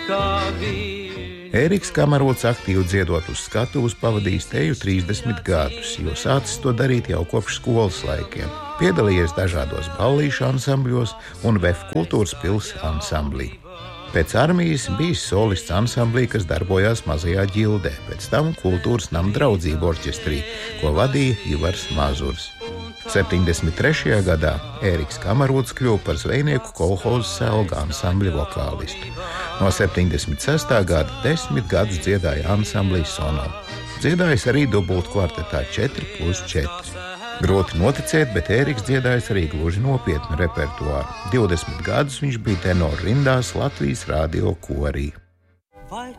Ēriks Kamarots aktīvi dziedot uz skatuves pavadījis teju 30 gadus, jo sācis to darīt jau kopš skolas laikiem. Piedalījies dažādos ballīšu ansambļos un VF Kultūras pils ansamblī. Pēc armijas bijis solists ansamblī, kas darbojās Mazajā ģildē, pēc tam Kultūras nama draudzību orķestrī, ko vadīja Ivars Mazurs. 73. gadā Ēriks Kamarots kļuva par zvejnieku kolhoza Selga ansambļa vokālistu. No 76. gada 10 gadus dziedāja ansamblī Sono. Dziedājis arī dubult kvartetā 4+4. Grūti noticēt, bet Ēriks dziedājis arī gluži nopietnu repertuāru. 20 gadus viņš bija tenoru rindās Latvijas radio korī.